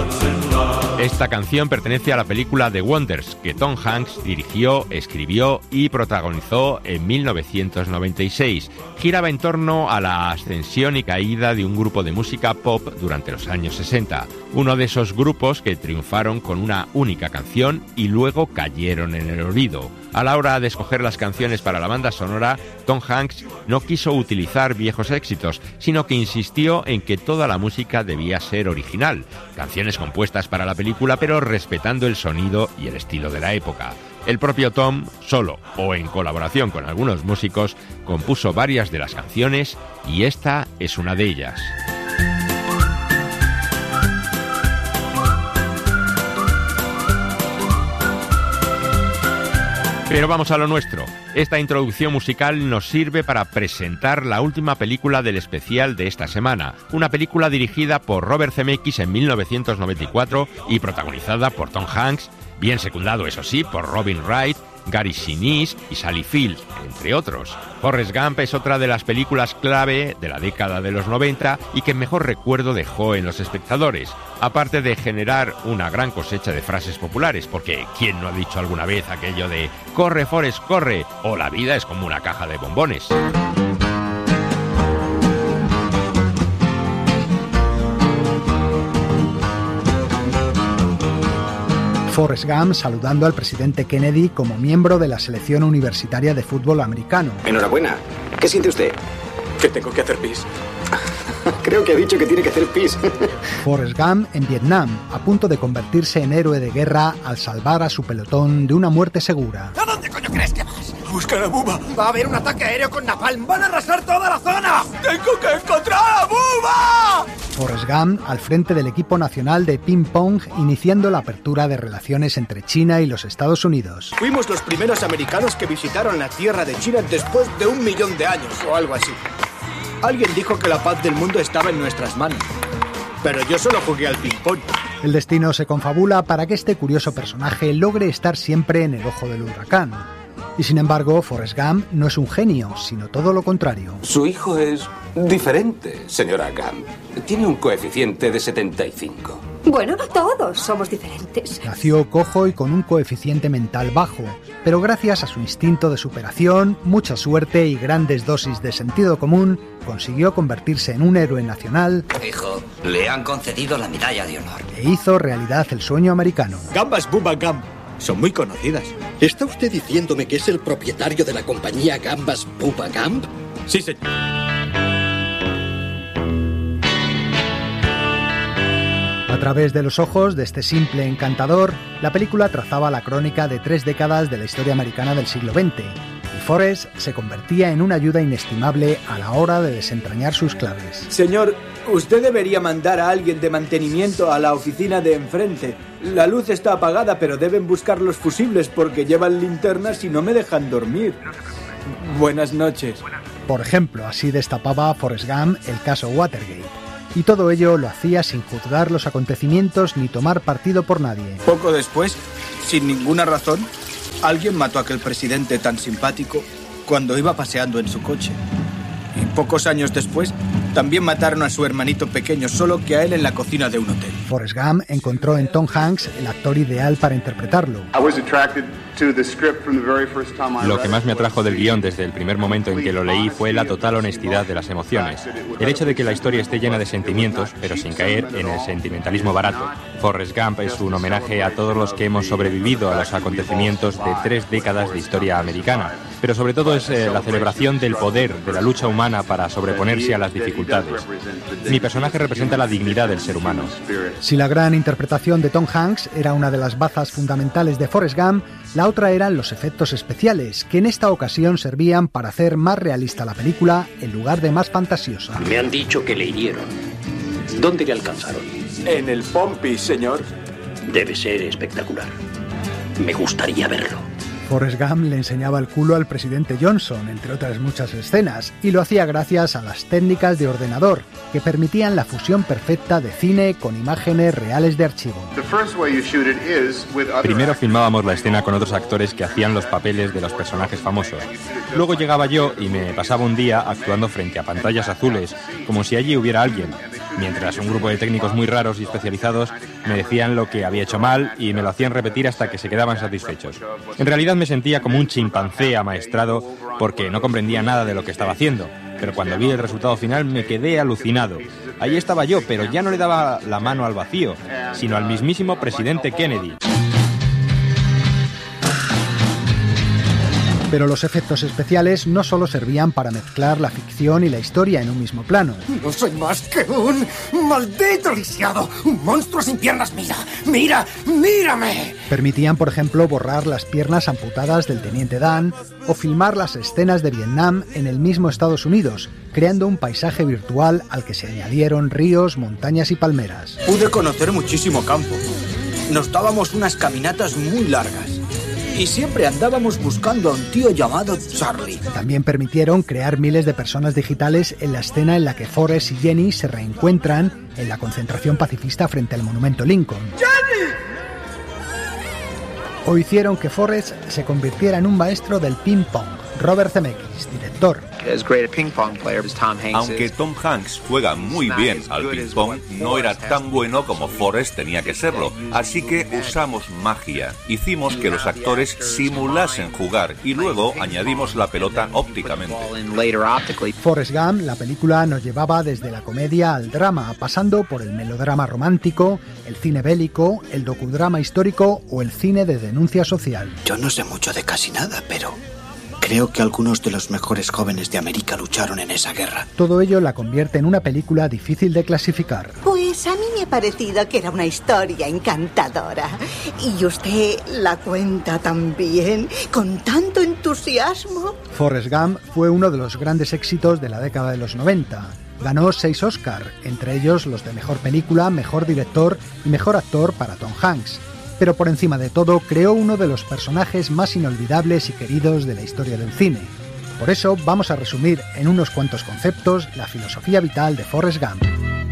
Esta canción pertenece a la película The Wonders, que Tom Hanks dirigió, escribió y protagonizó en 1996. Giraba en torno a la ascensión y caída de un grupo de música pop durante los años 60. Uno de esos grupos que triunfaron con una única canción y luego cayeron en el olvido. A la hora de escoger las canciones para la banda sonora, Tom Hanks no quiso utilizar viejos éxitos, sino que insistió en que toda la música debía ser original. Canciones compuestas para la película, pero respetando el sonido y el estilo de la época. El propio Tom, solo o en colaboración con algunos músicos, compuso varias de las canciones y esta es una de ellas. Pero vamos a lo nuestro. Esta introducción musical nos sirve para presentar la última película del especial de esta semana. Una película dirigida por Robert Zemeckis en 1994 y protagonizada por Tom Hanks, bien secundado, eso sí, por Robin Wright, Gary Sinise y Sally Field, entre otros. Forrest Gump es otra de las películas clave de la década de los 90 y que mejor recuerdo dejó en los espectadores, aparte de generar una gran cosecha de frases populares, porque ¿quién no ha dicho alguna vez aquello de «corre, Forrest, corre» o «la vida es como una caja de bombones»? Forrest Gump saludando al presidente Kennedy como miembro de la selección universitaria de fútbol americano. Enhorabuena. ¿Qué siente usted? Que tengo que hacer pis. Creo que ha dicho que tiene que hacer pis. Forrest Gump en Vietnam, a punto de convertirse en héroe de guerra al salvar a su pelotón de una muerte segura. ¿A dónde coño crees que vas? A buscar a Bubba. Va a haber un ataque aéreo con napalm. ¡Van a arrasar toda la zona! ¡Tengo que encontrar a Bubba! Forrest Gump al frente del equipo nacional de ping-pong, iniciando la apertura de relaciones entre China y los Estados Unidos. Fuimos los primeros americanos que visitaron la tierra de China después de 1 millón de años o algo así. Alguien dijo que la paz del mundo estaba en nuestras manos. Pero yo solo jugué al ping-pong. El destino se confabula para que este curioso personaje logre estar siempre en el ojo del huracán. Y sin embargo, Forrest Gump no es un genio, sino todo lo contrario. Su hijo es diferente, señora Gump. Tiene un coeficiente de 75. Bueno, todos somos diferentes. Nació cojo y con un coeficiente mental bajo, pero gracias a su instinto de superación, mucha suerte y grandes dosis de sentido común, consiguió convertirse en un héroe nacional. Hijo, le han concedido la medalla de honor. E hizo realidad el sueño americano. Gambas Bubba Gump. Son muy conocidas. ¿Está usted diciéndome que es el propietario de la compañía Gambas Bubba Gump? Sí, señor. A través de los ojos de este simple encantador, la película trazaba la crónica de 3 décadas de la historia americana del siglo XX, y Forrest se convertía en una ayuda inestimable a la hora de desentrañar sus claves. Señor, usted debería mandar a alguien de mantenimiento a la oficina de enfrente. La luz está apagada, pero deben buscar los fusibles porque llevan linternas y no me dejan dormir. Buenas noches. Por ejemplo, así destapaba Forrest Gump el caso Watergate. Y todo ello lo hacía sin juzgar los acontecimientos ni tomar partido por nadie. Poco después, sin ninguna razón, alguien mató a aquel presidente tan simpático cuando iba paseando en su coche. Y pocos años después, también mataron a su hermanito pequeño, solo que a él en la cocina de un hotel. Forrest Gump encontró en Tom Hanks el actor ideal para interpretarlo. Lo que más me atrajo del guión desde el primer momento en que lo leí fue la total honestidad de las emociones. El hecho de que la historia esté llena de sentimientos, pero sin caer en el sentimentalismo barato. Forrest Gump es un homenaje a todos los que hemos sobrevivido a los acontecimientos de 3 décadas de historia americana. Pero sobre todo es la celebración del poder, de la lucha humana para sobreponerse a las dificultades. Mi personaje representa la dignidad del ser humano. Si la gran interpretación de Tom Hanks era una de las bazas fundamentales de Forrest Gump, la otra eran los efectos especiales, que en esta ocasión servían para hacer más realista la película en lugar de más fantasiosa. Me han dicho que le hirieron. ¿Dónde le alcanzaron? En el pompis, señor. Debe ser espectacular. Me gustaría verlo. Forrest Gump le enseñaba el culo al presidente Johnson, entre otras muchas escenas, y lo hacía gracias a las técnicas de ordenador, que permitían la fusión perfecta de cine con imágenes reales de archivo. Primero filmábamos la escena con otros actores que hacían los papeles de los personajes famosos. Luego llegaba yo y me pasaba un día actuando frente a pantallas azules, como si allí hubiera alguien. mientras un grupo de técnicos muy raros y especializados me decían lo que había hecho mal y me lo hacían repetir hasta que se quedaban satisfechos. En realidad me sentía como un chimpancé amaestrado porque no comprendía nada de lo que estaba haciendo, pero cuando vi el resultado final me quedé alucinado. Ahí estaba yo, pero ya no le daba la mano al vacío, sino al mismísimo presidente Kennedy. Pero los efectos especiales no solo servían para mezclar la ficción y la historia en un mismo plano. No soy más que un maldito lisiado, un monstruo sin piernas. ¡Mírame! Permitían, por ejemplo, borrar las piernas amputadas del teniente Dan o filmar las escenas de Vietnam en el mismo Estados Unidos, creando un paisaje virtual al que se añadieron ríos, montañas y palmeras. Pude conocer muchísimo campo. Nos dábamos unas caminatas muy largas. Y siempre andábamos buscando a un tío llamado Charlie. También permitieron crear miles de personas digitales en la escena en la que Forrest y Jenny se reencuentran en la concentración pacifista frente al monumento Lincoln. ¡Jenny! O hicieron que Forrest se convirtiera en un maestro del ping-pong. Robert Zemeckis, director. Aunque Tom Hanks juega muy bien al ping-pong, no era tan bueno como Forrest tenía que serlo. Así que usamos magia. Hicimos que los actores simulasen jugar y luego añadimos la pelota ópticamente. Forrest Gump, la película, nos llevaba desde la comedia al drama, pasando por el melodrama romántico, el cine bélico, el docudrama histórico o el cine de denuncia social. Yo no sé mucho de casi nada, pero creo que algunos de los mejores jóvenes de América lucharon en esa guerra. Todo ello la convierte en una película difícil de clasificar. Pues a mí me ha parecido que era una historia encantadora. Y usted la cuenta tan bien, con tanto entusiasmo. Forrest Gump fue uno de los grandes éxitos de la década de los 90. Ganó 6 Oscar, entre ellos los de Mejor Película, Mejor Director y Mejor Actor para Tom Hanks. Pero por encima de todo, creó uno de los personajes más inolvidables y queridos de la historia del cine. Por eso vamos a resumir en unos cuantos conceptos la filosofía vital de Forrest Gump.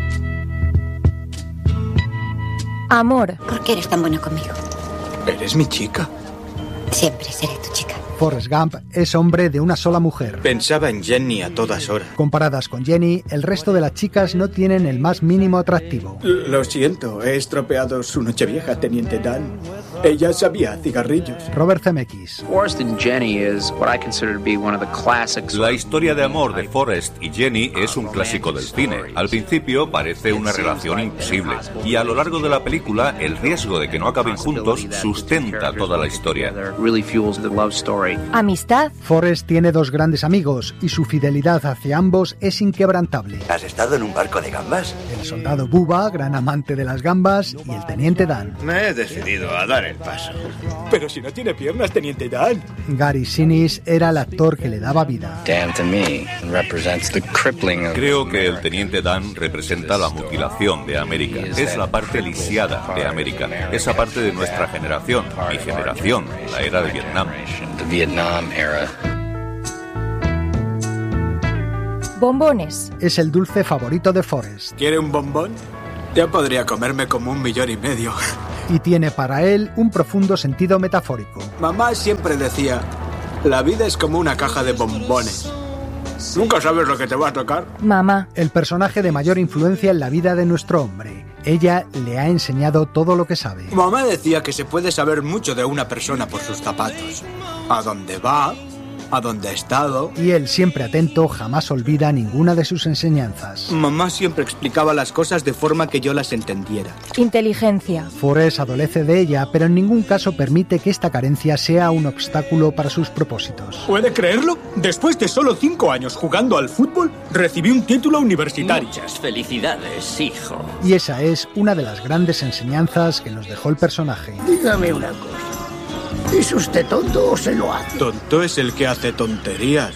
Amor. ¿Por qué eres tan bueno conmigo? Eres mi chica. Siempre seré tu chica. Forrest Gump es hombre de una sola mujer. Pensaba en Jenny a todas horas. Comparadas con Jenny, el resto de las chicas no tienen el más mínimo atractivo. Lo siento, he estropeado su nochevieja, Teniente Dan. Ella sabía cigarrillos. Robert Zemeckis. La historia de amor de Forrest y Jenny es un clásico del cine. Al principio parece una relación imposible y a lo largo de la película el riesgo de que no acaben juntos sustenta toda la historia. Amistad. Forrest tiene 2 grandes amigos y su fidelidad hacia ambos es inquebrantable. ¿Has estado en un barco de gambas? El soldado Bubba, gran amante de las gambas, y el teniente Dan. Me he decidido a dar el paso. Pero si no tiene piernas, Teniente Dan. Gary Sinise era el actor que le daba vida. Creo que el teniente Dan representa la mutilación de América. Es la parte lisiada de América. Esa parte de nuestra generación, mi generación, la era de Vietnam. Bombones. Es el dulce favorito de Forrest. ¿Quiere un bombón? Ya podría comerme como 1,5 millones. Y tiene para él un profundo sentido metafórico. Mamá siempre decía, la vida es como una caja de bombones. Nunca sabes lo que te va a tocar. Mamá. El personaje de mayor influencia en la vida de nuestro hombre. Ella le ha enseñado todo lo que sabe. Mamá decía que se puede saber mucho de una persona por sus zapatos. A dónde va, a dónde ha estado. Y él, siempre atento, jamás olvida ninguna de sus enseñanzas. Mamá siempre explicaba las cosas de forma que yo las entendiera. Inteligencia. Forrest adolece de ella, pero en ningún caso permite que esta carencia sea un obstáculo para sus propósitos. ¿Puede creerlo? Después de solo 5 años jugando al fútbol, recibí un título universitario. Muchas felicidades, hijo. Y esa es una de las grandes enseñanzas que nos dejó el personaje. Dígame una cosa. ¿Es usted tonto o se lo hace? Tonto es el que hace tonterías.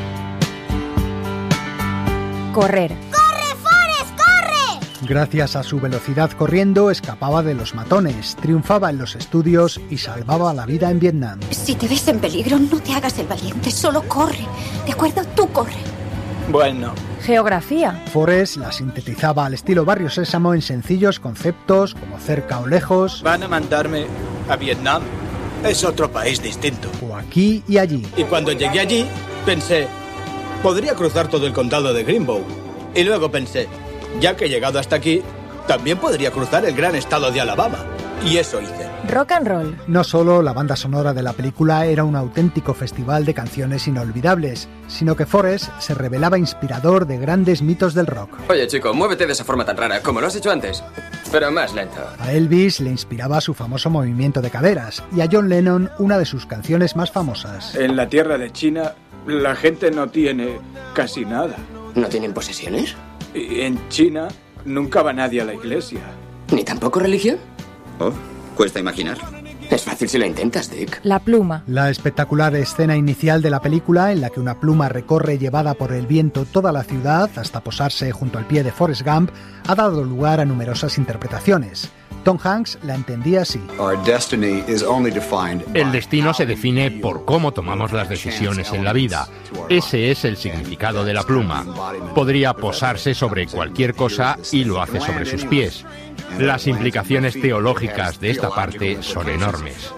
Correr. ¡Corre, Forrest, corre! Gracias a su velocidad corriendo, escapaba de los matones, triunfaba en los estudios y salvaba la vida en Vietnam. Si te ves en peligro, no te hagas el valiente, solo corre. ¿De acuerdo? Tú corre. Bueno. Geografía. Forrest la sintetizaba al estilo Barrio Sésamo en sencillos conceptos como cerca o lejos. Van a mandarme a Vietnam. Es otro país distinto. O aquí y allí. Y cuando llegué allí, pensé, podría cruzar todo el condado de Greenbow. Y luego pensé, Ya que he llegado hasta aquí, también podría cruzar el gran estado de Alabama. Y eso hice. Rock and roll. No solo la banda sonora de la película era un auténtico festival de canciones inolvidables, sino que Forrest se revelaba inspirador de grandes mitos del rock. Oye, chico, muévete de esa forma tan rara, como lo has hecho antes, pero más lento. A Elvis le inspiraba su famoso movimiento de caderas y a John Lennon una de sus canciones más famosas. En la tierra de China, la gente no tiene casi nada. ¿No tienen posesiones? Y en China nunca va nadie a la iglesia. ¿Ni tampoco religión? Oh, cuesta imaginar. Es fácil si lo intentas, Dick. La pluma. La espectacular escena inicial de la película, en la que una pluma recorre llevada por el viento toda la ciudad hasta posarse junto al pie de Forrest Gump, ha dado lugar a numerosas interpretaciones. Tom Hanks la entendía así. El destino se define por cómo tomamos las decisiones en la vida. Ese es el significado de la pluma. Podría posarse sobre cualquier cosa y lo hace sobre sus pies. Las implicaciones teológicas de esta parte son enormes.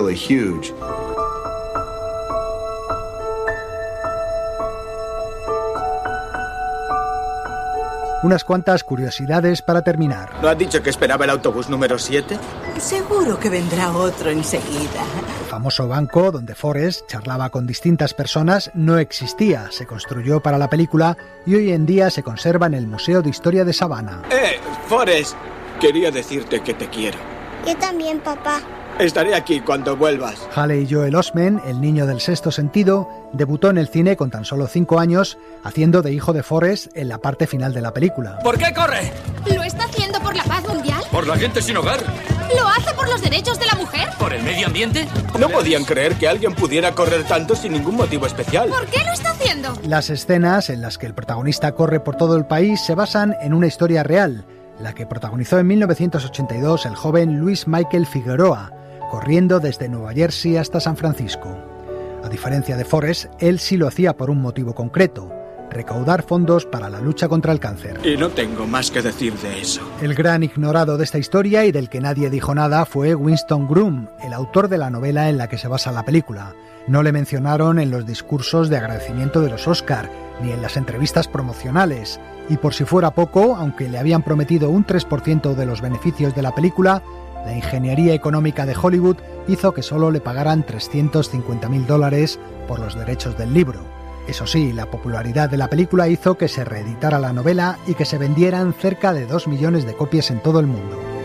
Unas cuantas curiosidades para terminar. ¿No has dicho que esperaba el autobús número 7? Seguro que vendrá otro enseguida. El famoso banco donde Forrest charlaba con distintas personas no existía, se construyó para la película y hoy en día se conserva en el Museo de Historia de Savannah. Forrest, quería decirte que te quiero. Yo también, papá. Estaré aquí cuando vuelvas. Haley Joel Osment, el niño del sexto sentido, debutó en el cine con tan solo 5 años, haciendo de hijo de Forrest en la parte final de la película. ¿Por qué corre? ¿Lo está haciendo por la paz mundial? ¿Por la gente sin hogar? ¿Lo hace por los derechos de la mujer? ¿Por el medio ambiente? No podían creer que alguien pudiera correr tanto sin ningún motivo especial. ¿Por qué lo está haciendo? Las escenas en las que el protagonista corre por todo el país se basan en una historia real, la que protagonizó en 1982 el joven Luis Michael Figueroa, corriendo desde Nueva Jersey hasta San Francisco. A diferencia de Forrest, él sí lo hacía por un motivo concreto: recaudar fondos para la lucha contra el cáncer. Y no tengo más que decir de eso. El gran ignorado de esta historia y del que nadie dijo nada fue Winston Groom, el autor de la novela en la que se basa la película. No le mencionaron en los discursos de agradecimiento de los Oscar, ni en las entrevistas promocionales. Y por si fuera poco, aunque le habían prometido un 3% de los beneficios de la película, la ingeniería económica de Hollywood hizo que solo le pagaran $350.000 por los derechos del libro. Eso sí, la popularidad de la película hizo que se reeditara la novela y que se vendieran cerca de 2 millones de copias en todo el mundo.